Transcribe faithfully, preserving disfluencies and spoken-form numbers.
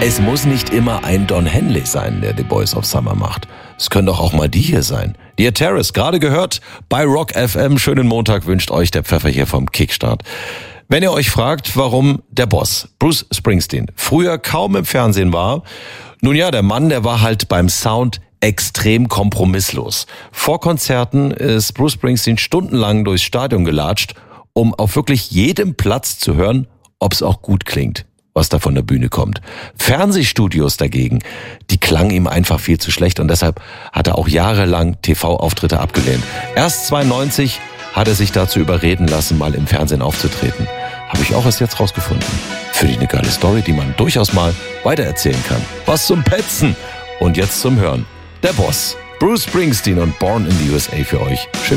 Es muss nicht immer ein Don Henley sein, der The Boys of Summer macht. Es können doch auch mal die hier sein. Dear Terrace, gerade gehört bei Rock F M. Schönen Montag wünscht euch der Pfeffer hier vom Kickstart. Wenn ihr euch fragt, warum der Boss, Bruce Springsteen, früher kaum im Fernsehen war, nun ja, der Mann, der war halt beim Sound extrem kompromisslos. Vor Konzerten ist Bruce Springsteen stundenlang durchs Stadion gelatscht, um auf wirklich jedem Platz zu hören, ob es auch gut klingt, was da von der Bühne kommt. Fernsehstudios dagegen, die klangen ihm einfach viel zu schlecht und deshalb hat er auch jahrelang T V-Auftritte abgelehnt. Erst zweiundneunzig hat er sich dazu überreden lassen, mal im Fernsehen aufzutreten. Habe ich auch erst jetzt rausgefunden. Finde ich eine geile Story, die man durchaus mal weitererzählen kann. Was zum Petzen und jetzt zum Hören. Der Boss, Bruce Springsteen und Born in the U S A für euch. Schön